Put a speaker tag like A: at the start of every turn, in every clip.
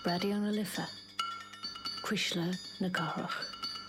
A: Radio na Lifa. Quisle na Garach.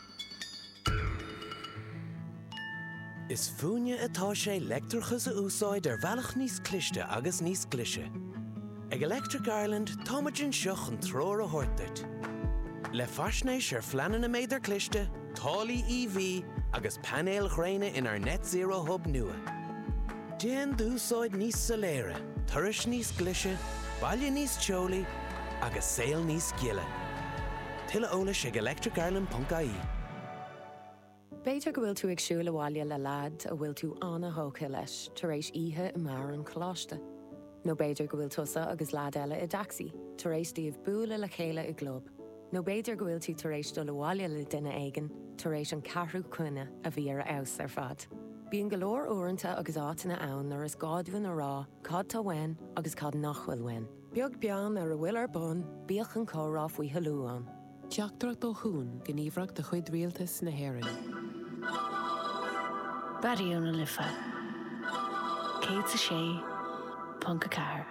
B: Is fúne atá sé leictreachas a úsáid bhealach níos cliste agus níos glise. Ag Electric Ireland táimeann seach an tróir a thuirteart. Le faisnéis fleanan na méidir cliste, tálaí EV agus panéal chréine in our net zero hub nua. Déan dúsáid níos soléire, turais níos glise, baile níos teolaí agus saol níos giile. Tuile eolais ag electricireland.ie.
C: Beidir go bhfuil tú ag siúil bháile le lad a bhfuil tú anna hóca leis tar éis ihe i mar an choláiste. nó beidir go bhfuil tusa agus lad eile i daxi, tar éis díobh búla le chéile i glob. nó beidir go bhfuil tú tar éis do le bháile le duine aigen, tar éis an carthú cuine a bhí ar aus ar fad. Bíon go leor uaireanta agus átainna ann ar is gáidúin a rá, cad tá wein agus cad nachhfuil wein. Beag bean ar a bhfuil ar bun, bíoch an córá faoi halúán.
D: Teachtarach do hún gníomhreacht de chuid rialtas na hÉireann.
A: Radio na Lifa. Cé sé, Punca Car.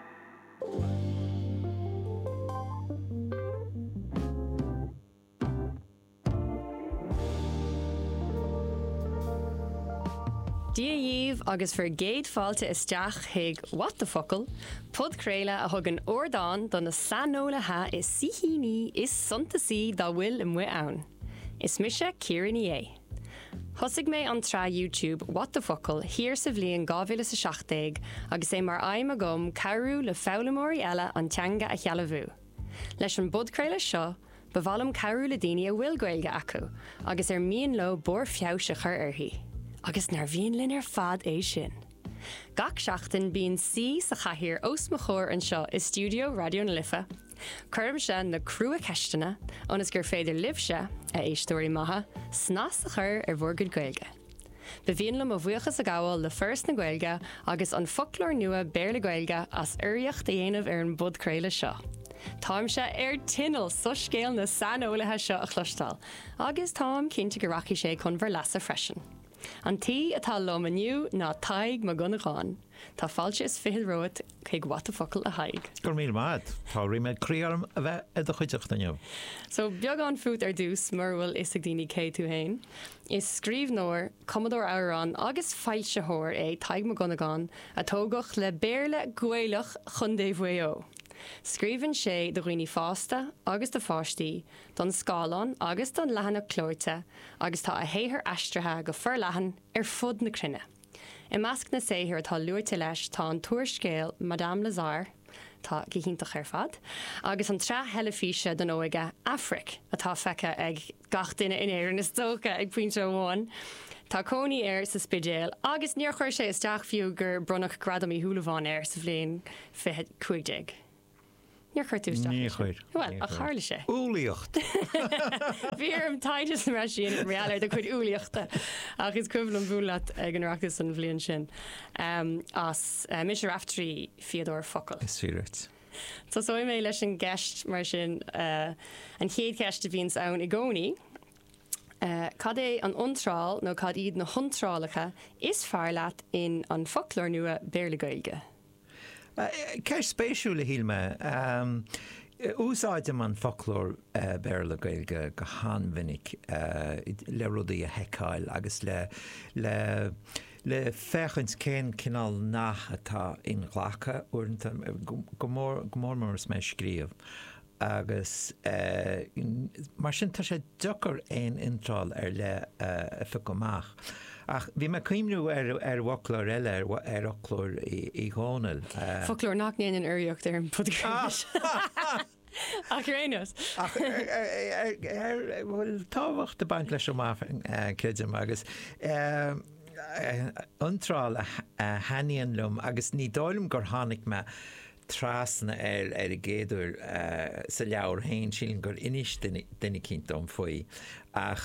E: Díomh agus for géad fáilte isteach hiag What the Focal, pod créile a thug an ordáin don na sanólathe is sihíní is suntasí dá bhfuil I mu ann. Is mise Ciaraní é. Thosig mé an trá YouTube What the Focal hir sa bhliain 2017 agus é mar aim a gom cabhrú le fálamóirí eile an teanga a chealamhú. Leis an bod créile seo, bhhalam cabhrú le daoine a bhfuil gaeilge acu, agus míon lo bor fiabhse chur orthaí. Agus nar bhíon linn ar fad é sin. Gach seachtain bíon sí sa chathaoir os mo chóir an seo is Studio Radio na Lifa. Cuirim se na crua ceistena, onas gur féidir libse a éistóirí maithe, snas a chur ar bhórgad gaeilge. Ba bhíon le mo bhuachas a gáil le first na gaeilge agus an folklór nua béir le gaeilge as uiriocht a dhéanamh ar an bud créile seo. Táim se ar tinal so scéal na sanólathe seo a chlustal, agus tám cinnte go rachi sé chun bhar leasa freisin. An tí atá lom aniu ná taig má gona gáin. Tá fáilte is fihil roit chuig What the Focal a haig.
F: Gur míle maith, tá riméid críarm a bheith a do chuideach na
E: So beag an fút ar dús mar bhfuil is ag daoine cé tú hain. Is scríbhneoir Commodore Auron agus fáilte thóir é taig má gona gáin a tógach le béirle gcuailech chun déhfuo. Scríbann sé do roioine fásta agus do fáistí, don scálan agus don lehanna clóirte, agus tá a héthar astrathe go fur lehan ar fud na crinne. I measc na séthir atá luairte leis tá an túir scéal Madame Lazare, tá gihíntaach ar fad, agus an tre heilefíse don óige Afric, atá feice ag gach duine in éireann is tócha ag puinte amháin. Tá cónaí air sa spidéal, agus níor chuir sé isteach fiú gur brunach gradam I thuúlaháin air sa bhliain 50. Níor chuir túisteach.
F: Ní chuir.
E: Well, a charla sé.
F: Úlaíocht.
E: Bhíar am taidir na sin réalir de chuid úlaíochta agus cuimhlam bhúlaat ag an reachtas an bhliain sin as mis raftarí Fiador Focal.
F: Is siúirt.
E: Tá so mé leis an gceist mar sin an chéad ceist a bhíon ann I gcónaí. Cad é an iontráil nó cad iad na hontrálacha is fearr leat in an folklór nua béir le gaeilge.
F: Ceir spéisiúla híl me. Úsáidem an folklór béir le gaeilge go hanmhinnig le rudaí a heiceáil agus le fechans cén cinál nach atá in ghlacha uaireanta go mór mar is mé scríomh. Agus mar sin tá sé dochar éon intráil ar le fi gomach. Ach, bhí me cuimnú ar folklór eile ar folklór I gháinil.
E: Folklór nach níon an uiriocht ar an podcast. Ach réanos.
F: Bhfuil táhacht a baint leis céidim agus intráil a haíonn lum agus ní dóilm gur tháinig me trasna ar a géadúir sa leabhar hain sílim gur inis duine cinntom faoi ach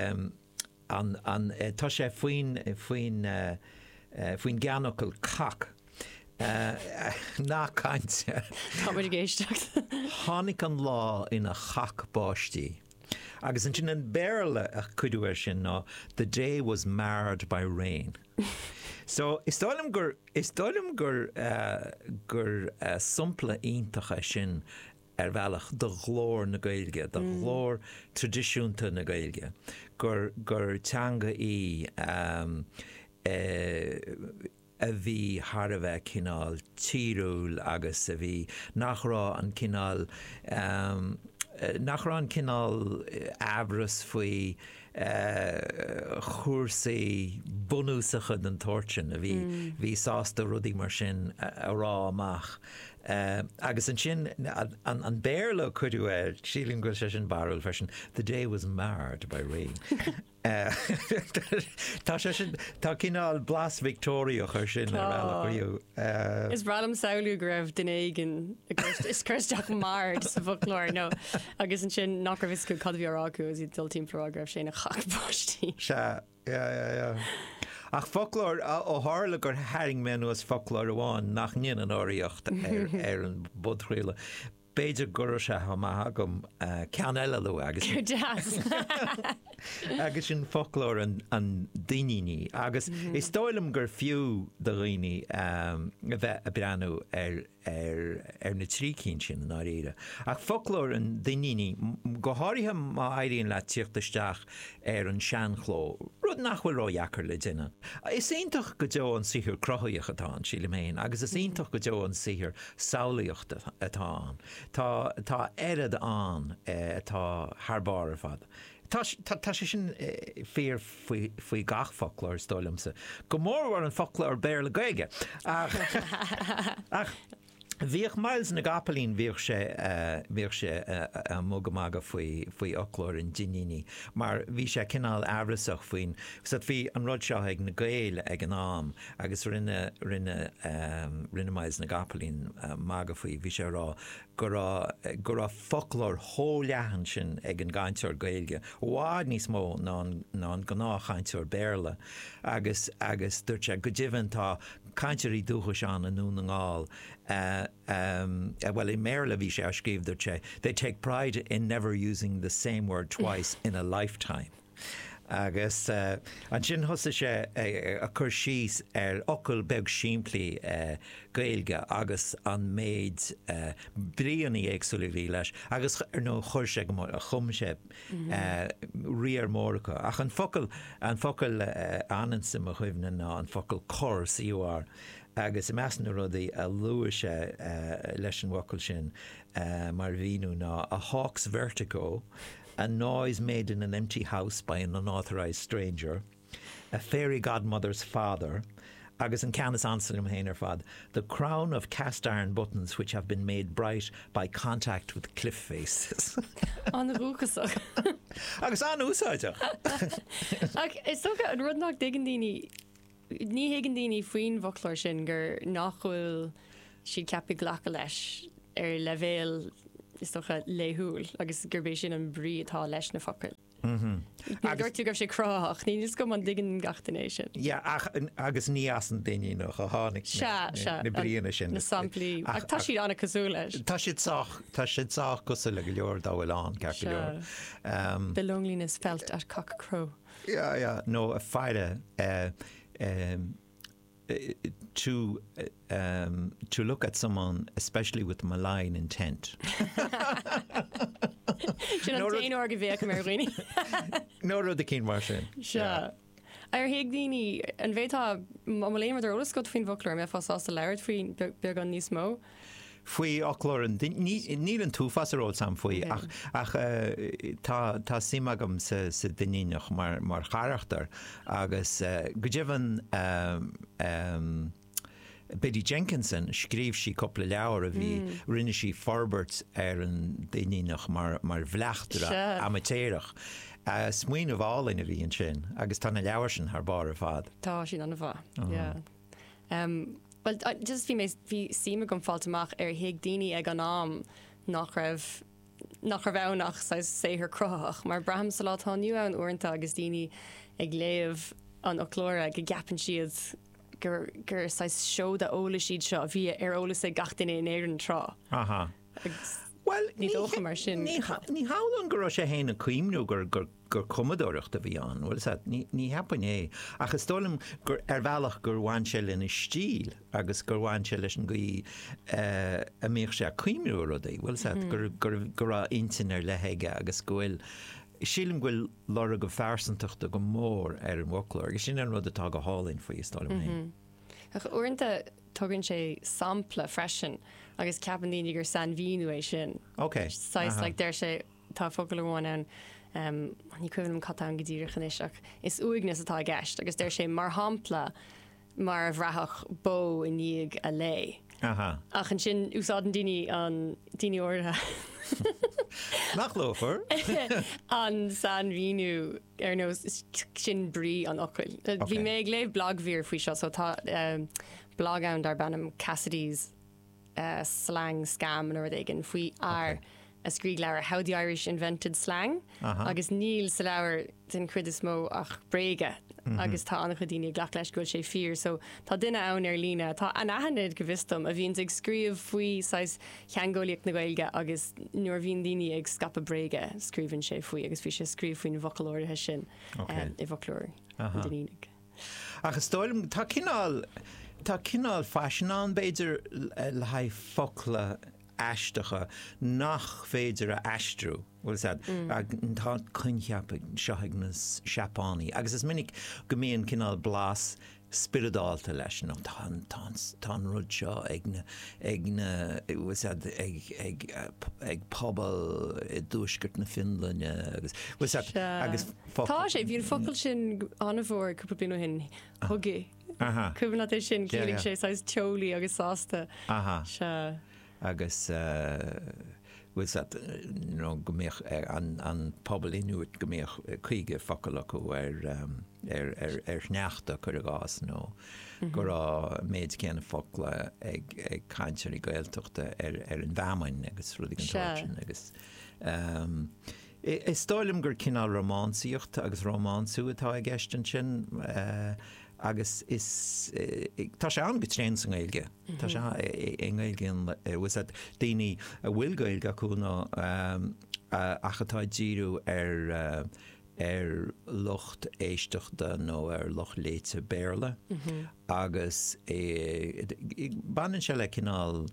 F: tá sé faoin geanachil cach ná cainte.
E: Tá muid géisteach.
F: Tháinig an lá ina chach báistí. Agus an sin an béirle a cuidiúir sin ná the day was marred by rain. So is dóilm gur sumpla iontacha sin bhealach do glór na Gaeilge, do glór tradiisiúnta na Gaeilge, gur teanga í a bhí Har a bheith cinál tíúil agus a bhí nachrá an cinál abras faoi chóirsaí bunúsacha den tortin a bhí sásta rudí mar sin a rá amach. Agus an sin an béirle chuidú sílim go sé sin barúil fesin, the day was marred by rain. Tá cinál blas Victoria chuir sin ar bhú.
E: Is bralam saoú greibh den éigen is chuteach mar sa bhlóir nó agus an sin nach vis go cadhíar acu is í dultíim prógrah sé na chapátí.
F: Se ach folklór ó hála gur haing menú as folklór amháin nach níon an áíocht ar an budchréile. Beidir gur se ha gom cean eile lu agus agus sin folklór an daoine agus is dóilm gur fiú do riine a bheith a breanú ar na trícín sin an áíire. Ach folklór an daoine go háirithe má éiríonn le tíochttasteach ar an seanchló, rud nachhfuil ráheachar le duine. Is ionintach go deo an sihir crothaíoch atá sí le méin, agus is ionintach go deo an sihir saolaíocht atá. Tá airad an tá thbáir ar fad. Tá sé sin fear faoi gach folklór stolamsa. Go mór war an folklór béir le Gaeilge. Ach bhíoh miles na gapalín bhíoh sé mógamaga faoi ochlór in Dinini, mar bhí sé cinál abrasach faoin, sa bhí an rud seo ag na Gaeil ag an am, agus rinne miles na gapalín maga faoi, bhí sé rá gur a folklór hólehan sin ag an gaiinteoir Gaeilge. Bhád níos mó ná an gná chainteoir béirle, agus dúirt sé go ddíhann tá cainteoirí dúchas an anú na ngáil. Well, in Maryland, they take pride in never using the same word twice in a lifetime. Agus an sin thosa sé a chur síos ar ocail beag siimplí Gaeilge agus an méid bríonaí éagsúlaí leis, agus ar nó chuir sé go a chumse riar mórcha. Ach an focail anansa a chuimhna ná an focail cór CUR. Agus measna rudaí a luise leis an wacail sin mar bhíú ná a hawk's vertigo, a noise made in an empty house by an unauthorized stranger, a fairy godmother's father, agus an canas ansalim héanaar fad, the crown of cast iron buttons which have been made bright by contact with cliff faces.
E: An rúchasach.
F: Agus an úsáideach.
E: Is socha an rud nach digan daoine ní higann daoine faoin bhoclóir sin gur nachhfuil siad ceappa ghlacha leis ar levéil is socha léthúil agus gurbééis sin an brí atá leis na focail. Gur tú gur sé croach, ní is go an digan gachtanéis sin.
F: Ja, agus ní as an daine nach a tháinig na bríana sin.
E: Na samplaí. Ach tá siad anna cosú leis.
F: Tá siad sách gosa le go leor dá bhfuil an ceap go leor.
E: The loneliness felt at Cock Crow.
F: Yeah, no, a feire to look at someone, especially with malign intent.
E: No
F: rud a cín mar sin.
E: Ar hiag daoine an bhétá léimar ar olas go faoin bhoclóir me fásásta leir faoin beag an níos mó.
F: Faoi ochlór ní an túfas aróil sam faoi ach tá simagam sa daíneach mar charachtar agus go dtíobhann Biddy Jenkinson scríb sí coppla leabhar a bhí rinne sí forbert ar an daíneach mar bhleachtar amatéireach. Smuoin a bhálainn a bhí an sin, agus tá na leabhar sin th bar a fad.
E: Tá sin an bhá. Well, just bhí sima gom fáilteach ar hiag daoine ag an am nach raibh bhenach séthar crothach, mar braham sa látá nniu an uaireanta agus daoine ag léamh an ochlóra go gapan siad gur seo de óla siad seo bhí ar ólas é gach duine in éan trá.
F: Well, Well,
E: ní dócha mar sin.
F: Ní hálan gur sé héna cuimnú gur cumadóirecht a bhí an, ní hapan é. Achas tólam gur bhealach gur bhain se lena stíl agus gur bhain se leis an gaí a méoch sé cuimnú rudaí, gur a intin ar lehéige agus gohfuil sílim bhfuil lora go fearsantachta go mór ar an bhoclóir, agus sin an rud atá go hálinn faoi stálam héin.
E: Uanta tugann sé sampla freisin agus ceapan daoine gur san bhíú é sin.
F: Okay.
E: Sais le deir sé tá focail bháin an ní cuihann catá an godíireach is ach is uignas atá gceist, agus deir sé mar hampla mar bhreathach bó in níag a lé. Ach an sin úsáid an daoine ortha.
F: Nach lófar?
E: An san bhíú ar nó sin brí an ocail. Bhí mé ag léh blog bhír faoi seo, so tá blog ann dar bannam Cassidy's slang scam an ordagan faoi ar a scríg leir How the Irish Invented Slang, agus níl sa leir den chuid is mó ach bréige. Agus tá annach daoine ghlach leis goil sé fír, so tá duine ann ar lína, tá an ahanid go bhistom a bhíonn ag scríomh faoi sais cheangólaíocht na Gaeilge agus nuair bhíon daoine ag scapa bréige scríbann sé faoi, agus bhí sé scríomh faoin vocalóirithe sin I vocalóir daoineach.
F: Agus tóilm tá cinál fashion an beidir le haid focla aisteacha nach féidir a aistrú tá chuincheap seoigh na seapánaí. Agus is minic go mbíonn cinál blas spiridáalta leis nó tá rud seo ag pobl I dúisgurt na Finlanne agus
E: tá sé bhíon focail sin anna bhór cúpla bliain hin thugaí. Cubanna é sin cíling sé sais teolaí agus sásta se.
F: Agus go méoch an pobl inúit go méoch chuige focail acu ar neachta chu a gás nó gur méid céanna focla ag caiintear I Gaeltachta ar an bheamain agus rudig an agus is stáilm gur cinál románsíocht agus románsú atá ag gceist an sin agus is tá sé an gotréin san Gaeilge. Tá sé in Gaeilgean daoine a bhfuil Gaeilge acuná achatá díú ar lucht éisteachta nó ar lucht léite béirle agus banan se le cinál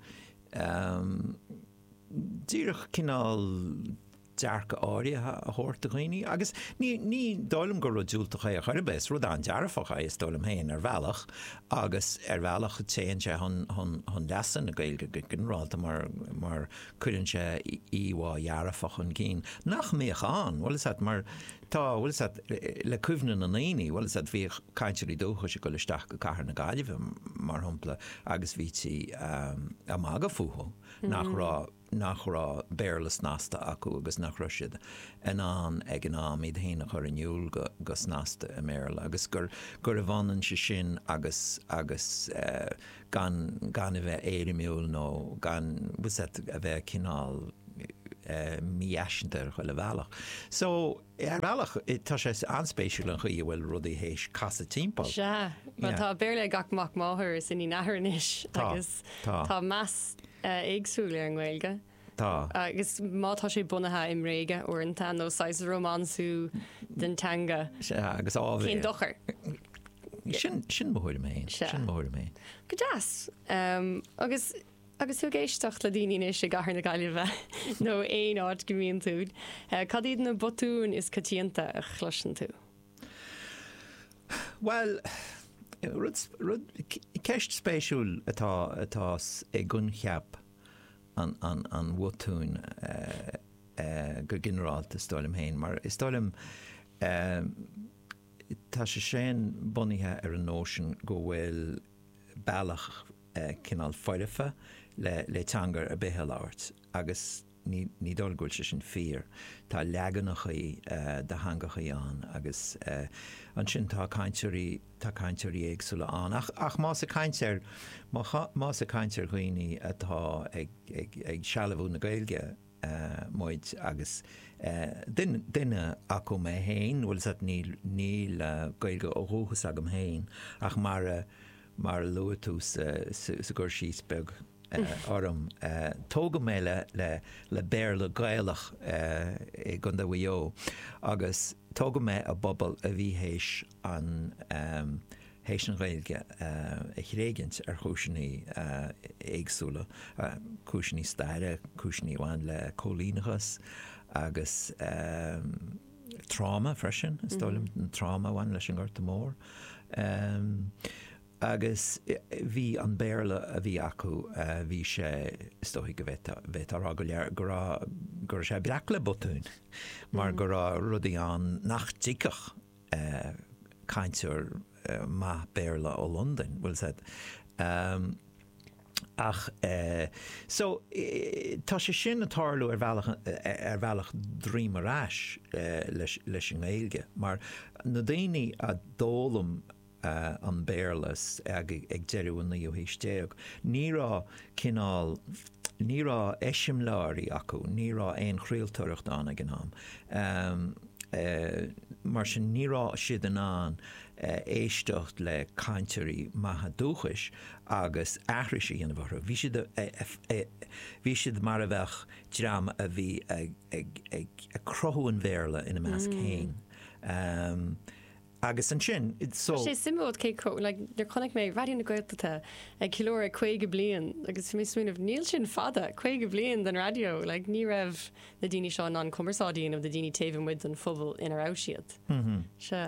F: díreach cinál dearcha áirithe a thuirta dhaoine, agus ní dálam gur dúiltacha a chuirbes rud an dearfacha is dálam héin ar bhealach, agus ar bhealach téann sé chun lesan na Gaeilge ginráilta mar chuirann sé íhá dearfach an cín. Nach méoch an, mar tá le cuimhna na naoine, bhí caiintearí dócha sé go leisteach go caithear na Gaillimhe mar thumpla agus bhí a mága futhó nach rá béirlas násta acu agus nach siad an ag an iad héanana chur aniuúil go snásta a méile, agus gur a bhanan se sin agus gan a bheith éiriimiúil nó gan a bheith cinál míeisiantar chuil le bhealach. So ar bhealach tá sé anspéisiúil an chuí bhfuil rudí hééis casa timppla.
E: Tá béirle gachmach máthir is in nachirnis agus tá meas éagsúil ar an Gaeilge.
F: Tá.
E: Agus mátá sé bunathe im réige ó an tan nó sais románsú den tanga.
F: Agus ábhar.
E: Cén dochar.
F: Sin móthir mé. Sin móthir mé.
E: Go deas. Agus thu géisteach le daoine sé gahar na Gaillimhe nó éon áit go mbíonn túd. Cad iad na botún is catíanta a chluisean tú?
F: Well, ceist spéisiúil atá ag guncheap an bhotún go ginráilta stáilm héin, mar is stáilm tá sé sin bunithe ar an nóisiún go bhfuil bailach cinál foirefa le teangar a bithe láirt, agus ní dul gúil se sin fír. Tá leaganachaí de hangachaí an, agus an sin tá caiintearí éagsúla an. Ach más a caiintear chuoine atá ag sealamhú na Gaeilge muid agus duine acu mé héin, bhfuil níl Gaeilge ó thuchas agam héin, ach mar luú tú sa gur síos beg orm tóga mé le béle gaalach I gunda bhuió agus tóga mé a bobbal a bhí héis an héis an réilge chréigent chúisinaí éagsúla chúisinaí staire, chúisinaí bhain le cólínachas agus trauma freisin, stoilm trauma bhain leis an gcuirta mór. Agus bhí an béle a bhí acu bhí sé stoigh go bheith ará go léir gur sé breach le botún, mar gur rudaí an nach tícach caintear má béle ó London, bhfuil said. Ach, so, tá sé sin a tarlú bhealach drím arás leis an éilge, mar na daoine a dólam an béirlas ag deirúin na dhéisteag. Ní rá cinál, ní rá eisimláirí acu, ní rá éon chraoltóireacht anna gnám. Mar sin ní rá siad an an éisteacht le cainteoirí maithe dúchais agus aithrisí an bhar. Bhí siad mar a bheith dram a bhí ag crothúin béirla ina meas céin. Agus an sin, so...
E: sé simód cé der connic mé radioú na goilta ag cilóir 5 blian, agus mé swinmh níl sin fada 5 blian den radio, ní raibh na daoine seo an commerceádaíon of the daoine taobh muid an phobal inar áisiad. Se.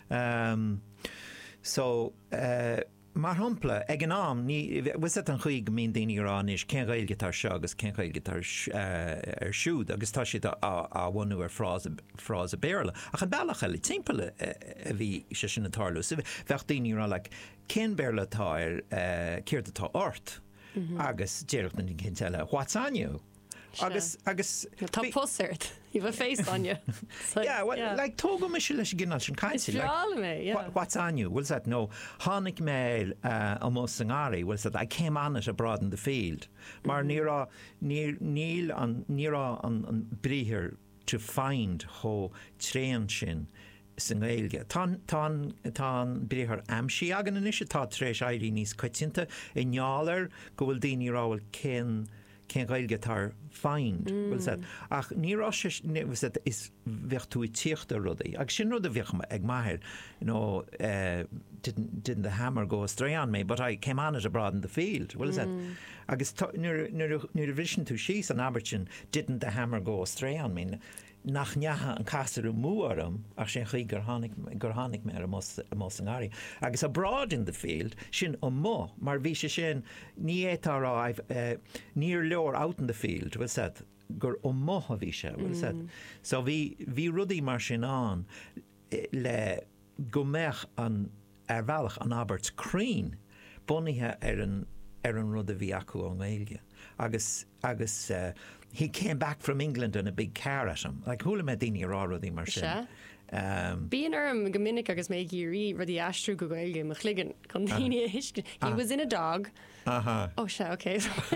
F: So, mar hampla, ag an am, was an chuig mín daoine rán is cén gailge tar seo agus cén gailge tar siúd, agus tá siad a bhhainú ar frás a béirla. Ach an bailach eile timppla a bhí sé sin na tarlú. So bheith daoine rá cén béirla tá céir atá ort, agus déireacht na cin teile, what's on you? Agus
E: tá posert. You've a face on you.
F: Yeah, like tóga me se leis ginnal sin caiisi. What's on you? Well, that no, hánig mé almost sangari. Well, that I came on it abroad in the field. Mar níl an bríhir to find ho tréan sin sangailge. Tá bríhir amsí agan in isise tá tréis airí níos coitinta I ngálar go bhfuil daoine ráhfuil cén gailge tar find. Ach nírá is bheith tú tíocht a rudaí. Ag sin rud a bheith ag maithir, didn't the hammer go astray on me, but I came on it abroad in the field. Agus nuair a vision tú síos an Abertin, didn't the hammer go astray on me. Nach neatha an casarú múarm ach sin chuí gur tháinig mé ar a mosangari. Agus abroad in the field, sin mó, mar bhí sé sin ní étará níor leor out in the field, bhfuil said, gur mó a bhí sé, bhfuil said. So bhí rudaí mar sin an le go mbeadh an ar bhealach an Abert's Crean bunithe ar an rud a bhí acu ó Gaeilge. Agus he came back from England in a big car at him. Like, hula me daoine rá rudaí mar sin.
E: Bíon arm go minic agus mé gurí rudí astrú go Gaeilge mo chligan chun daoine hiisce. He was in a dog. Oh, se, okay.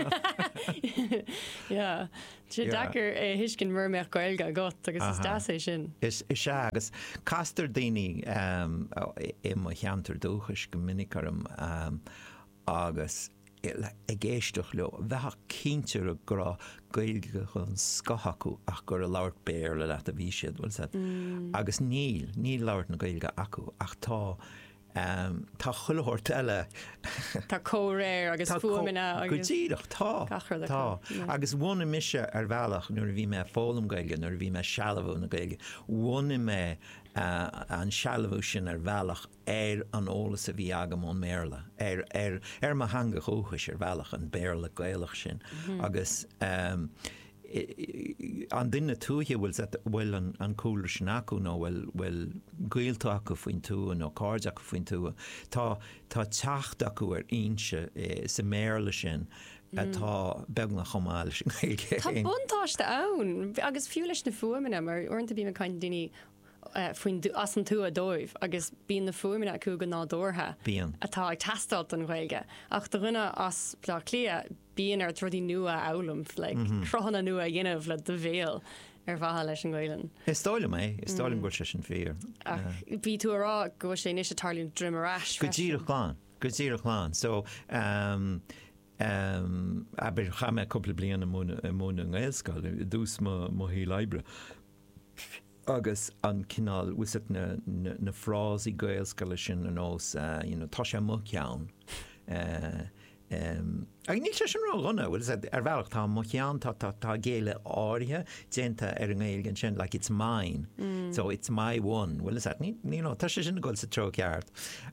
E: Yeah. Sé dachar hiiscin murmeach Gaeilge got agus is da sé sin.
F: Is se agus castar daoine mo cheantar dúchas go minic arm agus ag éisteach leo bheith cíntear a gur Gaeilge chun scathachú ach gur a labhart béirla leat a bhí siad bhfuil said. Agus níl labhart na Gaeilge acu ach tá chuilehoirt eile
E: Tá córéir agus fuamina
F: agus tíireach tá agus bhna mise ar bhealach nuair bhí me fólam Gaeilge nuair bhí me sealamhú na Gaeilge bhna me an sealamhú sin ar bhealach an ólas a bhí agam ón méarla mar hanga chúchas ar bhealach an béarla Gaeilech sin agus an duine túthe bhfuil an cúlar sin acu nó bhfuil gaolta acu faoin tú nó cáirde acu faoin tú tá teacht acu ar inse sa méarla sin tá beagna chomáil sin
E: Tá buntáiste ann agus fiú leis na fuamina mar orintanta bí me caiin duine faoin as an tú a dóibh agus bíon na fuamina acu go nádórtha atá ag teastáil an Gaeilge ach do rinne as plá clia bíon ar trodí nua álam crochanna nua a dhéanamh le do bhéal ar bhatha leis an Gaeilge.
F: Is stáilm go sé sin fér.
E: Bhí tú ará go sé níos a tarlíonn drim arás.
F: Go dtíreach láán. So aber chame couple blian mún an Gaelscoil, dús mo hí leibre. Agus an cinál wisit na frásí Gaelscoile sin an os, tá sé mo ceann. Ag ní sé sin rá bhfuil bhealach tá mo cheann tá géile áirithe dénta an Gaeilge sin, like it's mine. So it's my one. Well, tá sé sin goil sa tro ceart.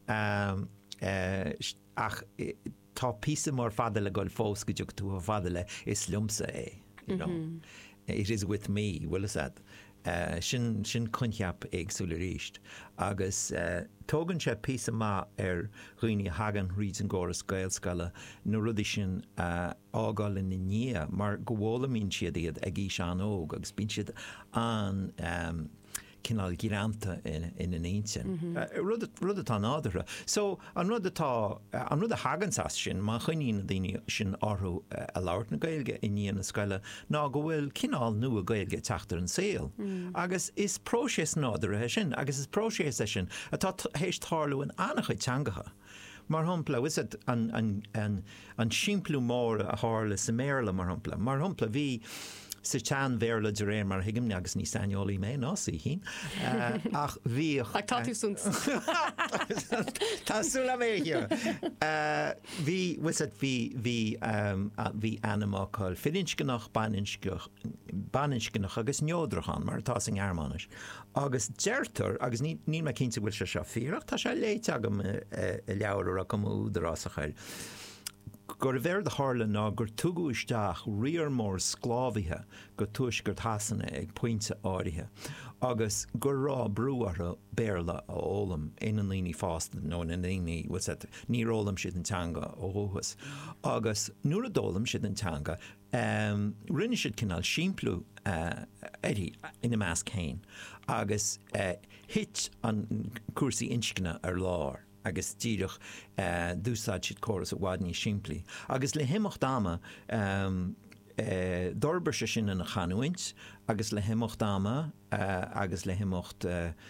F: Ach tá písa mór fada le goil fós go dúg tú fada le is lumsa you know. It is with me, well is that. Sin conceap agsúla ríist. Agus tógann sé písa má roioine hagan ríd an góras Gaelscoile nó rudí sin ágáil in na ní, mar go bhla mín siad iad ag í seán óg, agus bín siad an cinál gíranta in an éintin. Rud atá nádara. So an rud a hagansas sin, má chuinín daoine sin orthú a labhart na Gaeilge in níon na scoile, ná go bhfuil cinál nua Gaeilge teachtar an saoil. Agus is próséis nádara sin, agus is próséis sin atá hééis tharlú an anachcha teangacha. Mar humpla, wisit an siimplú mór a tharla sa méarla mar humpla. Mar humpla bhí sa tean bhéarla de réir mar hiigim agus ní sainolaí mé násaí hín. Ach bhí...
E: Ag tá tú sunt.
F: Tásúla mé here. Bhí, wisit bhí animácail fidinscinach banincinach agus neodrachan mar tá san airmánis. Agus deirtar, agus ní me cinnta bhfuil se fíoch, tá sé léite agam leabhar a go údarrás a chail. Gur bhéir de hála ná gur tugu isteach riar mór sclábhithe go tuis gur hasanna ag pointe áirithe. Agus gur rá brúara béarla a ólam inan líní fásta nó in líní ní rólam siad an teanga ó hóhas. Agus nuair a dólam siad an teanga, rinne siad cinál siimplú ina meas céin. Agus hit an cuasaí inscne ar lár. Agus tíirech dúsáid siad choras a bhád ní siimplí. Agus le himocht dáma dorbar se sin na chaúint, agus le himocht dáma, agus le himocht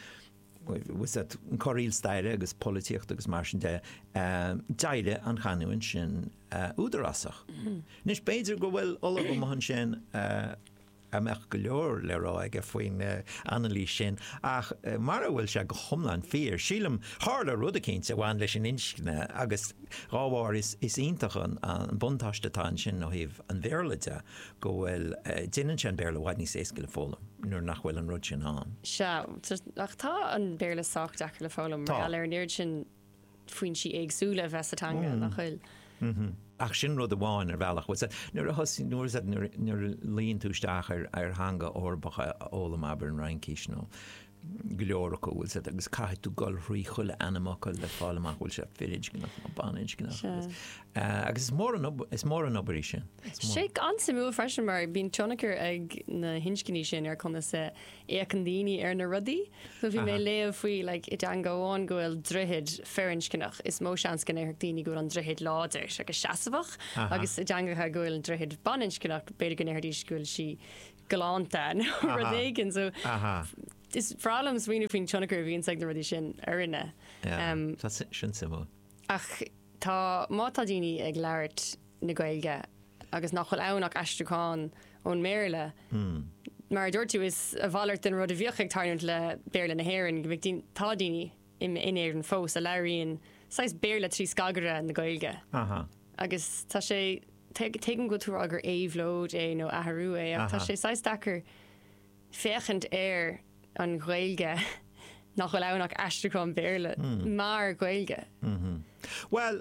F: choíil staire agus políocht agus mar sin de deire an chaúint sin údarrásach. Nis beidir go bhfuil ola go mahan sin a meach go leor le rá ag faoin analí sin ach mar bhfuil se go thomlan fíor sílam hála rud a cinint a bhain leis an inscne agus rábhar is ionintach an buntáistetá sin nó híh an bhéirlaide go bhfuil duine sin béirla bhaid níos éasca le fólam nuair nach bhfuil an rud sin an.
E: Se ach tá an béirla sách deach le fólam mar ar an sin faoin si agsúla bheitsatanga nach chuil.
F: Ach sin rud a bháin ar bhealach nuair a hosí nuair líon túisteach ar hanga orbacha ólam aber an Raincís nó go leorcha bhfuil agus caiith tú gol rií chuile animachail le fálamach bhfuil se firid gnach má banin gnach. Agus is mór an obarí sin.
E: Sé ansamú freisin mar bín tionachar ag na hinscinní sin ar chuna sa écandíní ar na rudaí. So bhí mé léamh faoi le it an goháin gohfuil druid fearinscinnach is mó seans gan éirtíní gohfuil an druid láidir se go seasamhach agus i deangatha gohfuil an druid baninscinnach beidir gan éirdís gohfuil si galánta nó rudéigen so is frálam swinú fin tionachar bhíon ag na rudí sin arine.
F: Tá sin simú.
E: Ach tá mátá daoine ag leirt na Gaeilge agus nach chuil annach aisteáin ón méle. Mar dúirtú is a bhhaart den rud a bhíoch ag tarnúint le béirla na hhéann go bhíh tá daoine in éar an fós a leiríonn sais béirla trí scagara na Gaeilge. Agus tá sé tegan go tú agur éhlód é nó aharú é ach tá sé sais dachar féchant air an Gaeilge nach bhfuil annach aisteáin béirla mar Gaeilge.
F: Well,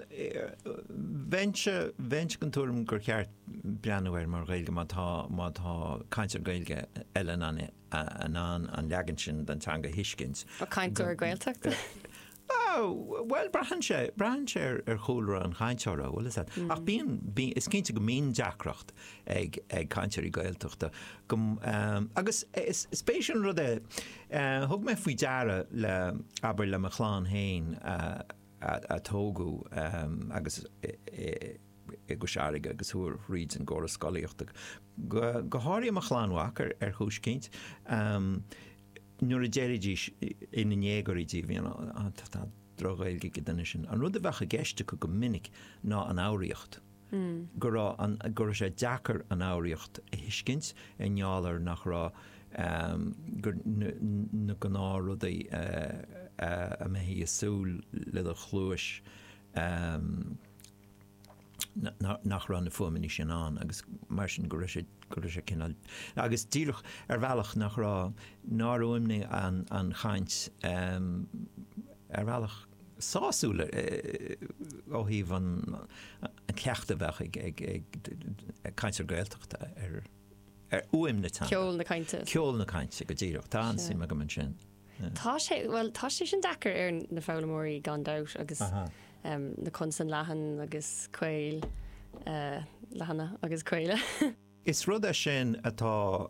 F: bhaint gan túm gur ceart breanúir mar Gaeilge má tá caiintear Gaeilge eile an leagan sin den teanga hiiscint.
E: Ba caiintúir Gaeltachta?
F: Well, brahan sé ar chúlra an chainteara bhfuil is ach bíon is cinnte go mín deacracht ag caiintearí Gaeltachta agus is spéisian rud thug mé faoi deara le aber le Chláán Hain a tógu agus go seaige agus thuair ríd an ggóras scoíochta go háirí a chláánhaach ar chúiscint nuair a déiridís ina négarídí bhíon tá drogailge go duine sin. An rud a bhecha geiste go minic ná an áiríocht. gur sé deacar an áireacht hiiscint neálar nach rá gur na gná rudaí a mehí a súl le a chlúis nach ran na fumaní sin an agus mar sin gur sé cinál agus díoch bhealach nach rá náróimni an chaint bhealach sáúla ó híh an ceachta bheith ag caiintear gailteachta uim na tan.
E: Ceol na cainte.
F: Ceol na cainte go ddíoch tá sí me go man sin.
E: Tá sé sin dachar ar na fálamóí gan dat agus na consan lehan agus cuil lehanana agus cuile.
F: Is rud é sin atá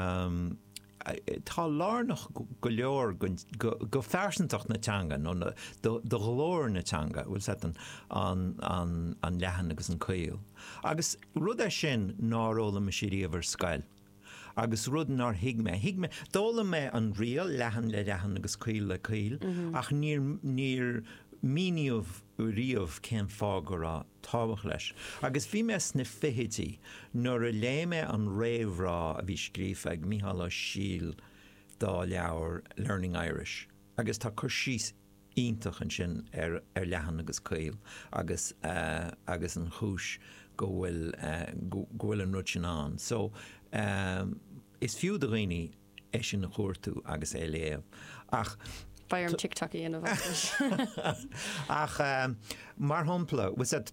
F: tá lánach go leor go fearsantach na teanga nó do glóir na teanga bhfuil set an lehan agus an cuil. Agus rud é sin náróla me siríomhar scail. Agus rud nar hiigme dóla me an rial lehan le lehan agus cuil le cuil ach níor míniuh riamh cén fágurrá tábhach leis. Agus bhí mes na fihidí nuair a léime an réimhrá a bhí scríomh ag Mícheál Síl dá leabhar Learning Irish. Agus tá chur síos iontach an sin ar lehan agus cuil agus an chúis go bhfuil an rud sin an. So is fiú do riine é sin na chóirtú agus é léamh. Ach
E: Bair am TikTok in
F: ach mar hopla was that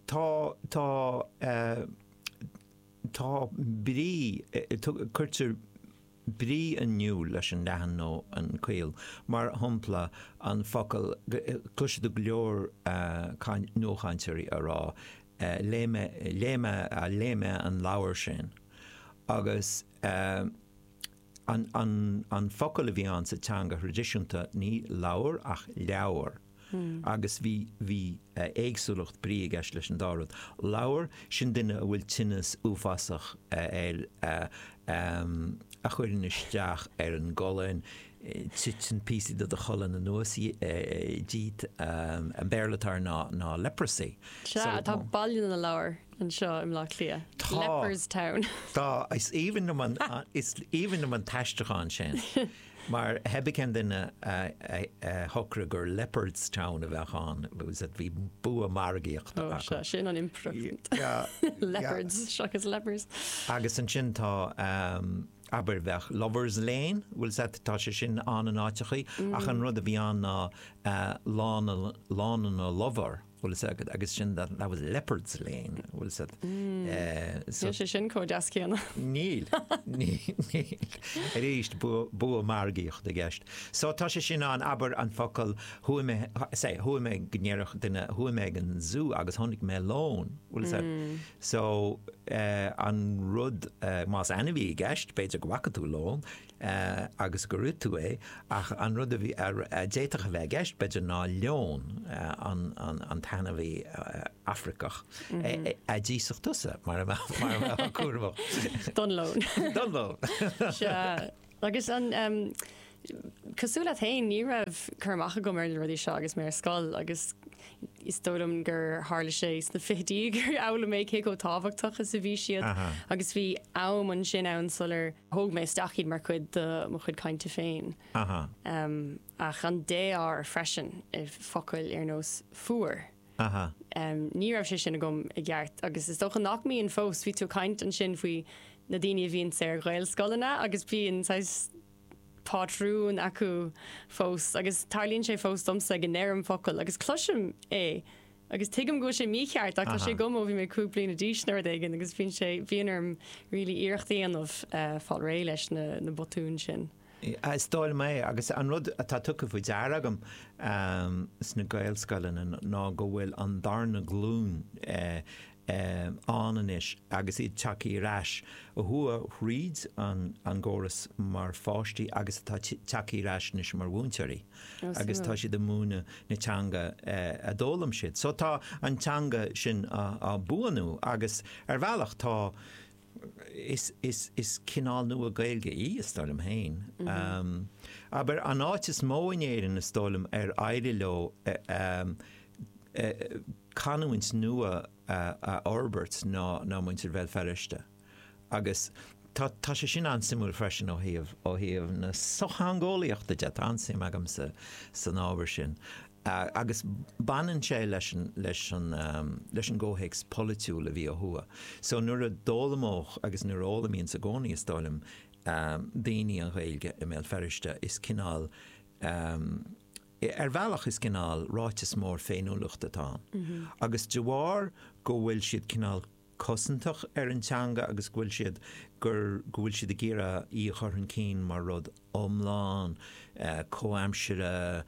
F: tá brí chuirtir brí aniu leis an lehan nó an cuil mar hopla an focail cluise do leor nóchaintirí ará léime an láir sin agus an focail a bhí an sa teanga tradiisiúnta ní láir ach leabhar. Agus bhí éagsúlacht brí gceist leis an dárad. Láir sin duine a bhfuil tinnas uafasach a chuirin isteach ar an golainn tin písi do a cholan na nuasí díit an béirlatar ná leprosy.
E: Tá bailin na láir an seo im lá lia. Lepers Town.
F: Tá is even no man taisteán sin. Maar heb ik hem den hokra gur Leopard's Town a bheitán, was dat bhí bua margaíocht.
E: Sin an improvement. Leopards, seachas lepers.
F: Agus an sin tá aber bheith Lovers Lane, bhfuil tá sé sin an áitechaí, ach an rud a bhí an lán a lover. Agus sin that was Leopard's Lane.
E: So sin có deascíanna.
F: Níl. Ríist bu margaíocht a gceist. So tá sé sin an aber an focail thuime gnéireach duine thuime an zoo agus tháinig mé lón. So an rud más anahí gceist beidir go bhacatú lón agus go ruú é ach an rud a bhí déiteach a bheith gceist beidir ná león an tanna bhí Africach a ddíoch tusa mar cuairmh.
E: Donlón. Agus an cosúla hain ní raibh chumach go mar rudí seo agus mé scoil agus is dóm gur hála sé na fití gur ála méid ché go táhachtach a sa bhí siad agus bhí am an sin ann solar thug mé stachiad mar chud mo chud caiinte féin. Ach an DAR freisin I focail ar nós fuair. Ní raibh sé sin a gom I gceart agus is dócha nach mííon fós bhí tú caiint an sin faoi na daine bhíonn sé ghil scolanna agus bhíon pátrún acu fós agus tarlíonn sé fós domsa go néirm focail agus cloisiim agus tuigem go sé mícheart ach tá sé gom bhí mé cúplaí na dísnar igen agus bhíon sé bhíonarm rilí iarchtaíanamh fáil ré leis na botún sin.
F: Stáil mé agus an rud atá tucha faoi dearagam sna gailscoileanna ná go bhfuil an darna glún ánanis agus iad teacaí rais a thua thríd an ggóras mar fáistí agus tá teacaí rais níos mar bhúnteirí agus tá si de múna na teanga a dólam siad. So tá an teanga sin a buanú agus bhealach tá is cinál nu a gailge í stáilm hain. Aber an áitis móinéirin na stáilm ar éirí le canúint nua Orbert ná muintir bheith ferrichte. Agus tá sé sin ansimú freisin ó híomh na sochangóíochtta de ansim agam sa nábhar sin. Agus banan sé leis an ggóhéics politiúil a bhí ó thua. So nuair a dólamóch agus nuair ólamíonn sa gcónaí is dólam daoine an ghaeilge i mé ferrichte is cinál bhealach is cinál ráitis mór féinúlacht atá. Agus de bhar go bhfuil siad cinál cosintach an teanga agus bhfuil siad gur bhfuil siad a ggéire í chuthann cín mar rud omláin, comhaimsire,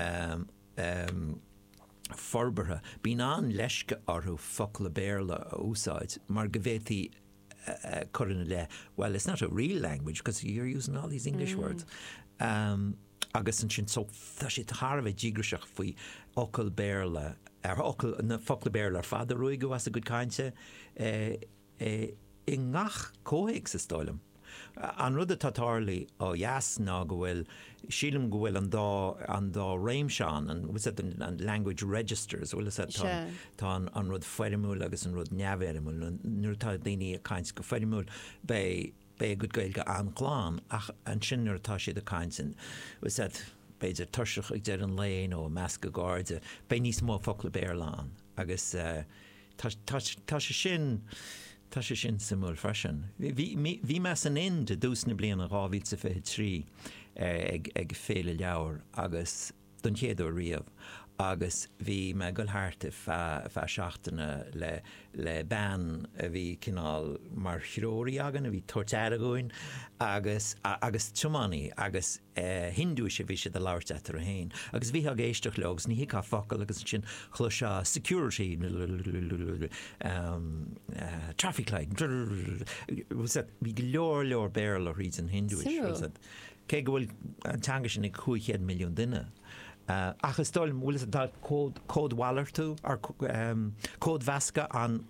F: forbartha. Bín an leisce orthú focail béarla a úsáid, mar go bhfuiltí churanna le, well, it's not a real language because you're using all these English words. Agus an sin so tá sé tharbheith dígraiseach faoi ocail béarla ocail na focail béarla ar fada roiig go was a good cainte I ngach cóhéic sa stáilm. An rud a tátáirlaí ó dheas ná go bhfuil sílim go bhfuil an dá réimseán an language registers bhfuil tá an rud foirimúil agus an rud neamhéirimúil nuair tá daoine a caint go foirimúil bé go gailge anchláán ach an sin nuair tá siad a caintin beidir tuiseach ag deir an léin ó meas go gáirde bé níos mó focail béarláán agus tá sé sin simúil freisin. Bhí me san in de dúsna bliana a 2023 ag féle leabhar agus don chéadú riamh agus bhí me go háirta fe seachtainna le ban a bhí cinál mar chróirí agan a bhí tortéire goin agus tumánaí agus hindúise bhí sé de láirtetar a hain. Agus bhí a géisteach legus ní hiá focail agus sin chluise security traffic light bhí go leor béarla ríd an hindúis. Cé go bhfuil antanga sin ag 5 milliún duine. Achas dul bhfuil dá cód Waller tú ar cód Vasca an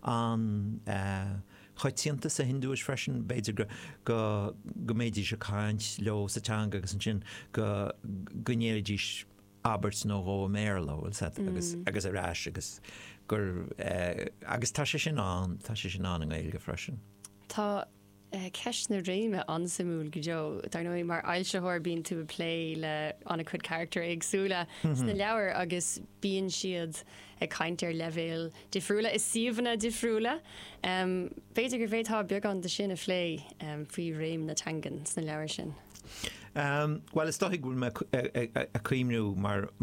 F: choitianta sa hindúis freisin beidir go méidir se cáint leo sa teanga agus an sin go gnéiridís Albert nó ó méarla agus a ráis agus gur agus tá sé sin an an gailge freisin.
E: Tá ceis na réime ansamúil go deo dar nó mar ailseoir bíon tú a play le anna chud character agsúla sna leabhar agus bíon siad ag caintear levéil difriúla is siomhanna difriúla. Beidir gur bhéadtá beag an de sin a phlé faoi réim na tangan sna leabhar sin.
F: Well, is dóigh bhfuil a cuimnú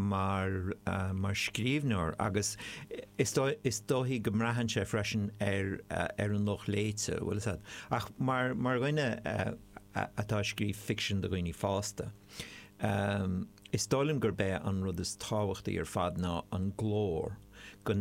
F: mar scríbneoir agus is dóigh go mraithann sé freisin ar an loch léite bhfuil ach mar gine atá scríb fiction do gine fásta. Is dólim gur bé an rud is táhachtaí ar fad ná an glór go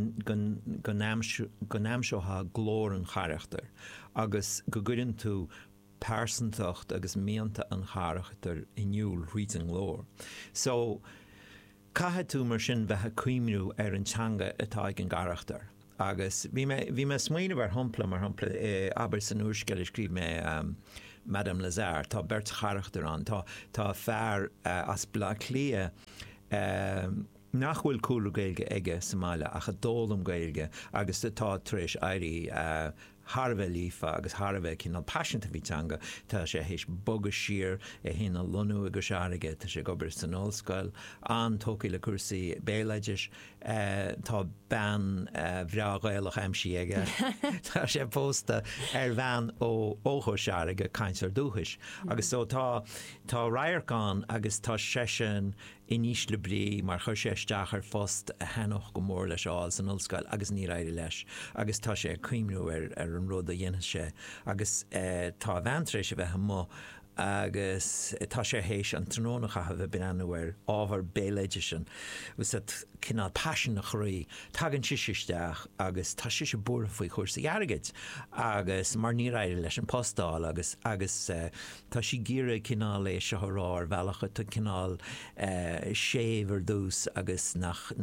F: náimseotha glór an charachtar agus go gurinn tú persantacht agus méanta an charachtar inniuúil riad an glór. So caithe tú mar sin bheithe cuimnú ar an teanga atá ag an garachtar. Agus bhí me smaoineh ar hampla mar hampla aber san úscail scríb mé Madame Lazare, tá bert charachtar an, tá fearr as bla clia nachhfuil cúlú gailge aige Somália ach a dólam gailge agus tá tréis éirí Harbheith lífa agus Harbheith cinál passionanta bhí teanga tá sé hééis bogus siar hína lonú agus seaige tá sé gobar san óscail an tócaí le cuasaí béleidir tá ban bhreaghilech amsí aige tá sé pósta ar bhean ó ócho seaige caiint ar dúchais agus so tá raircán agus tá sesin iníos le brí mar chuir sé isteach ar fóst a henoch go mór leis áil san óscail agus ní raide leis agus tá sé cuimnú ar an rud a dhéana sé agus tá bhaintrééis sé bheithe mó agus tá sé hééis an trónacha a bheith bin anhar ábhar béleidir sin was cinál passion nach choí tagann siisteach agus tá si sé bura faoi chuirsa airgid agus mar ní raide leis an postáil agus tá si gíre cinál é seorá bhealacha tá cinál séhar dús agus nach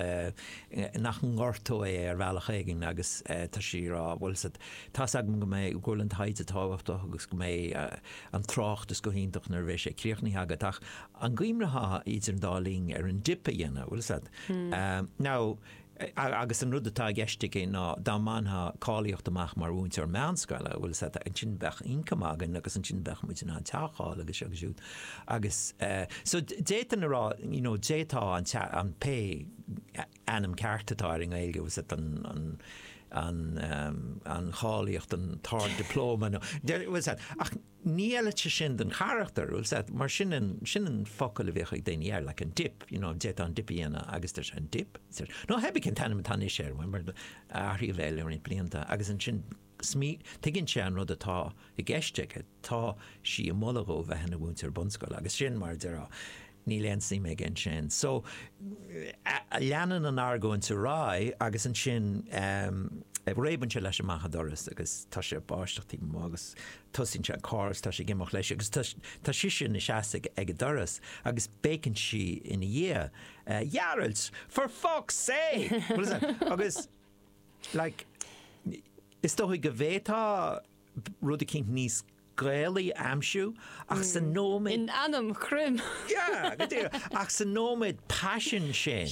F: ngortó é ar bhealacha éigen agus tá si rá bhfuil tá agam go méid ggóil an taide táhachtta agus go méid an trácht is go híntaach nar bheith sé críochnaí agatach an gcuimretha idir an dálín ar an dipa dhéanana bhfuil Now agus an rud atá gceiste ná dá mantha cáíocht amach mar úint ar meánscoile bhfuil sa an sin bech incamágan agus an sin bech mu ná teáil agus agusút agus so déan ará détá an pe anam cearttatáing éige was an cháíocht an tar diploma ach ní eile sin den charachtar mar sin an focail a bheith daine ar le an dip dé an dipíana agus tar an dip nó hebh cin tanna tanna sé mar athí bhéile ar blianta agus an sin smí tuigginn sé an rud atá i gceiste tá si a molagó bheith hena bhúntar bunscoil agus sin mar derá ní léonsaí mé gin sin. So leanan an argóin sa rá agus an sin réban se leis amach doras agus tá sé báisteachtaí agus tosín se cás tá sé gimach leis agus tá si sin na seaasa ag doras agus bécan si ina dhé Jarls for fuck's sake agus like is dói go bhétá rud a cinint níos gréalaí amsú ach san nóid
E: in anam chrim
F: ach san nóid passion sin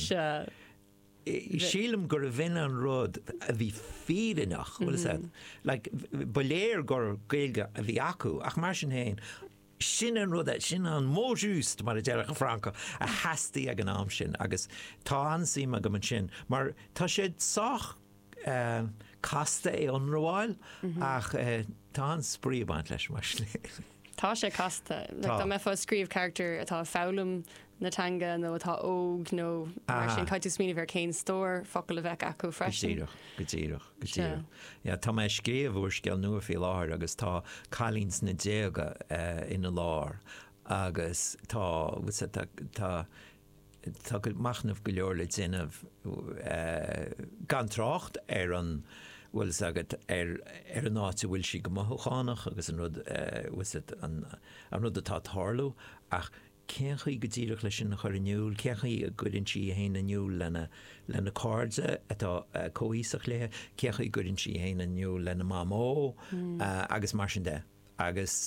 F: sílam gur a bhín an rud a bhí fíidirnach baléir gur gailge a bhí acu ach mar sin héin sin an rud sin an mójúst mar a dearach Franca a heastaí ag an am sin agus tá ansíime go man sin mar tá sé sách casta é an roáil ach tá an spríomhaint leis mar slé.
E: Tá sé casta tá me fá scríomh character atá fálam natanga nó atá óg nó mar sin caiú smíanamh ar céin stór focail a bheith acu freisin.
F: Gotíireach. Tá mé scríomhúir sceal nua fí láthir agus tá cailíns na déaga ina lár agus tá go machnamh go leor le déanamh gan trácht ar an bhfuil agad ar an áit bhfuil si go mothúchanach agus an rud atá tharlú ach ceanchaí go dtíireach leis sin na chuir aniuúil, ceanchaí a gurinn si a héana aniuúil lena cardsa atá cóísach léthe, ceanchaí gurinn si a héana aniuúil lena mámó agus mar sin de. Agus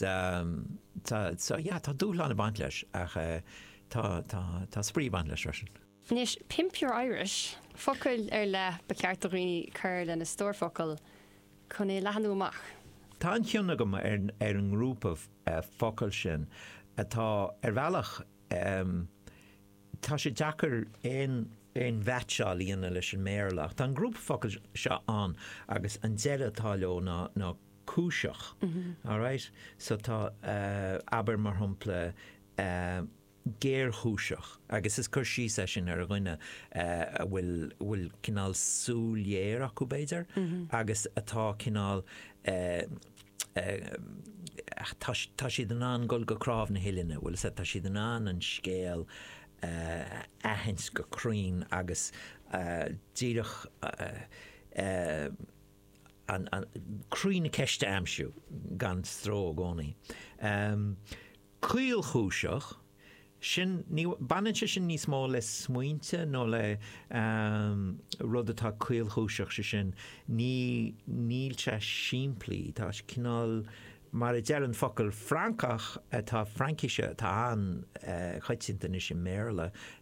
F: tá dúlána bant leis ach tá spríomhaint leis sin.
E: Nis Pimp Your Irish focail ar le ba ceartaghí chur lena stórfocail chun é lehanú amach.
F: Tá an cheanna go ar an grúpa focail sin atá ar bhealach tá sé deacair éon bheitseáil líana leis an méarlach. Tá an grúpa focail seo an agus an deire atá leo ná cúiseach. All right? So tá aber mar thumpla géirthúiseach agus is chur sí sin ar a gcuine bhfuil cinál súléir acu béidir agus atá cinál tá siad an an gol go crábh na hiiline bhfuil tá siad an an scéal ahins go crín agus díirech an crína ceiste amsú gan stró gcónaí. Cuilchúiseach sin banite sin níos mó le smuointe nó le rud atá cuilchúiseach sin níl se siimplí tá cinál mar a dearan focail Francach atá Frankise tá an chaitsinta is sin méle